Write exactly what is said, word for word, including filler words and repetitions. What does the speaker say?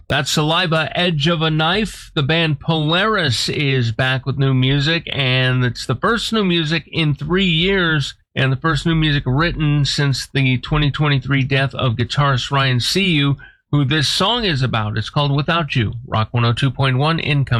That's Saliva, Edge of a Knife. The band Polaris is back with new music, and it's the first new music in three years, and the first new music written since the twenty twenty-three death of guitarist Ryan Seyu, who this song is about. It's called Without You. Rock one oh two point one, Income.